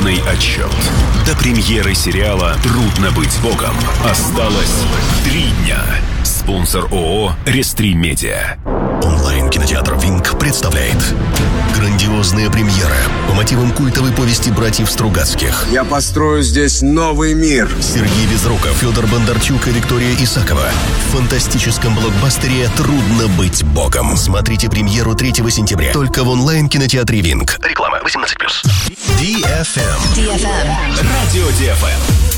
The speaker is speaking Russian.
Обратный отсчет. До премьеры сериала «Трудно быть богом» осталось 3 дня. Спонсор ООО «Рестри Медиа». Онлайн-кинотеатр «Винг» представляет грандиозная премьера по мотивам культовой повести братьев Стругацких. Я построю здесь новый мир. Сергей Безруков, Федор Бондарчук и Виктория Исакова в фантастическом блокбастере «Трудно быть богом». Смотрите премьеру 3 сентября только в онлайн-кинотеатре «Винг». Реклама 18+. DFM. Радио DFM.